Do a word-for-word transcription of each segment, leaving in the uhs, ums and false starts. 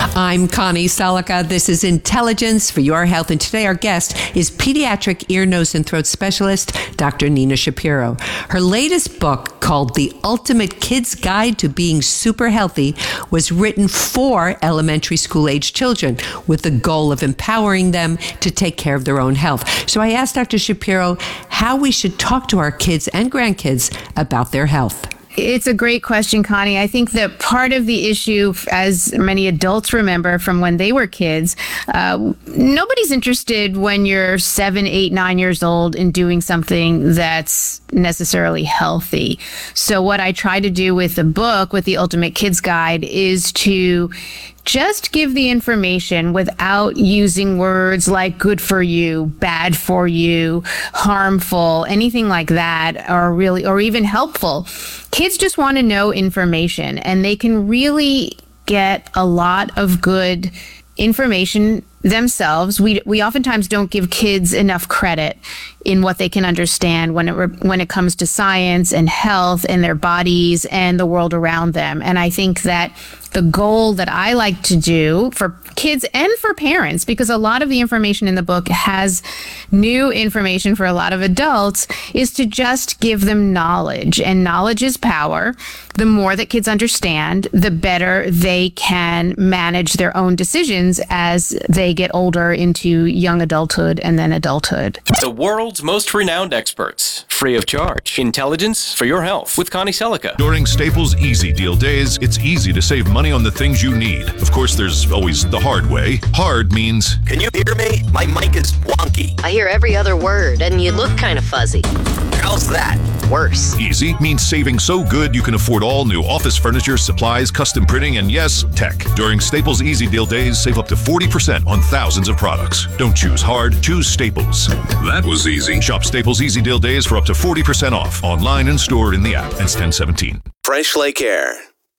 I'm Connie Selica. This is Intelligence for Your Health. And today our guest is pediatric ear, nose, and throat specialist, Doctor Nina Shapiro. Her latest book, called The Ultimate Kid's Guide to Being Super Healthy, was written for elementary school-age children with the goal of empowering them to take care of their own health. So I asked Doctor Shapiro how we should talk to our kids and grandkids about their health. It's a great question, Connie. I think that part of the issue, as many adults remember from when they were kids, uh, nobody's interested when you're seven, eight, nine years old in doing something that's necessarily healthy. So what I try to do with the book, with the Ultimate Kids Guide, is to just give the information without using words like good for you, bad for you, harmful, anything like that, or really, or even helpful. Kids just want to know information, and they can really get a lot of good information themselves. We we oftentimes don't give kids enough credit in what they can understand when it when it comes to science and health and their bodies and the world around them. And I think that the goal that I like to do for kids and for parents, because a lot of the information in the book has new information for a lot of adults, is to just give them knowledge. And knowledge is power. The more that kids understand, the better they can manage their own decisions as they get older into young adulthood and then adulthood. The world's most renowned experts, free of charge. Intelligence for Your Health with Connie Selica. During Staples Easy Deal Days, it's easy to save money on the things you need. Of course, there's always the hard way. Hard means... Can you hear me? My mic is wonky. I hear every other word, and you look kind of fuzzy. How's that? Worse. Easy means saving so good you can afford all new office furniture, supplies, custom printing, and yes, tech. During Staples Easy Deal Days, save up to forty percent on thousands of products. Don't choose hard, choose Staples. That was easy. Shop Staples Easy Deal Days for up to forty percent off, online and stored in the app. Ends ten seventeen. Fresh Lake Air.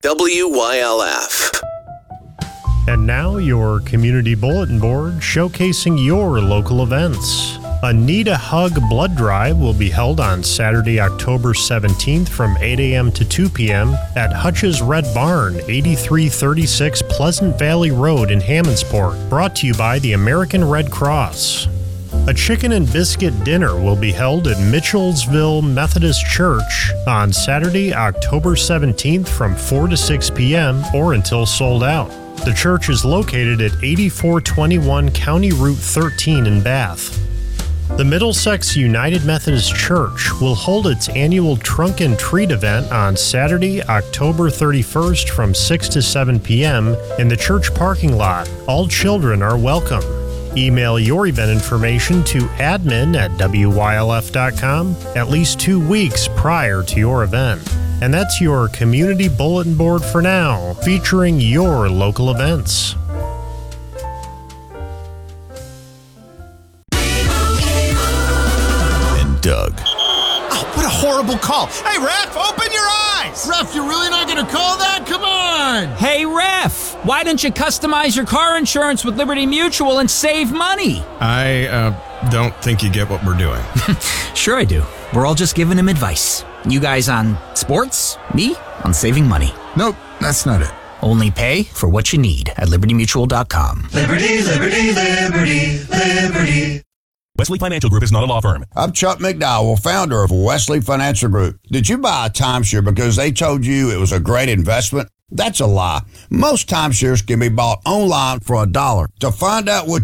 W Y L F. And now your community bulletin board showcasing your local events. A Need a Hug blood drive will be held on Saturday, October seventeenth from eight a.m. to two p.m. at Hutch's Red Barn, eighty-three thirty-six Pleasant Valley Road in Hammondsport. Brought to you by the American Red Cross. A chicken and biscuit dinner will be held at Mitchellsville Methodist Church on Saturday, October seventeenth from four to six p.m. or until sold out. The church is located at eighty-four twenty-one County Route thirteen in Bath. The Middlesex United Methodist Church will hold its annual Trunk and Treat event on Saturday, October thirty-first from six to seven p.m. in the church parking lot. All children are welcome. Email your event information to admin at W Y L F dot com at least two weeks prior to your event. And that's your community bulletin board for now, featuring your local events. And Doug. Oh, what a horrible call. Hey, Ref, open your eyes. Ref, you're really not going to call that? Come on. Hey, Ref, why don't you customize your car insurance with Liberty Mutual and save money? I uh, don't think you get what we're doing. Sure I do. We're all just giving him advice. You guys on sports, me on saving money. Nope, that's not it. Only pay for what you need at liberty mutual dot com. Liberty, liberty, liberty, liberty. Wesley Financial Group is not a law firm. I'm Chuck McDowell, founder of Wesley Financial Group. Did you buy a timeshare because they told you it was a great investment? That's a lie. Most timeshares can be bought online for a dollar. To find out what